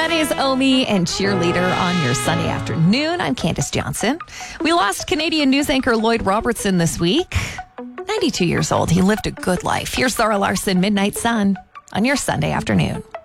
Friday's Omi and cheerleader on your Sunday afternoon. I'm Candace Johnson. We lost Canadian news anchor Lloyd Robertson this week. 92 years old. He lived a good life. Here's Zara Larson, Midnight Sun, on your Sunday afternoon.